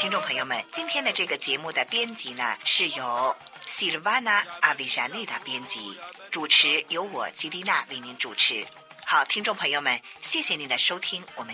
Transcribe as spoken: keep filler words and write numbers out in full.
听众朋友们，今天的这个节目的编辑呢是由 Silvana Avijaneda 编辑，主持由我吉丽娜为您主持。好，听众朋友们，谢谢您的收听，我们